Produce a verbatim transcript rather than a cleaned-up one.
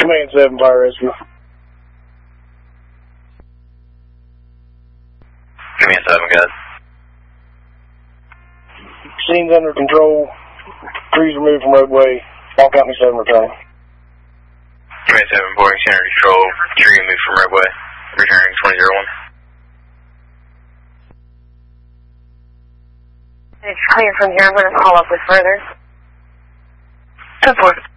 Command seven, fire rescue. Command seven, good. Scene's under control. Trees removed from roadway. All Company seven return. Command seven, boarding center control. Tree removed from roadway. Returning twenty oh one. It's clear from here. I'm going to call up with further. ten four.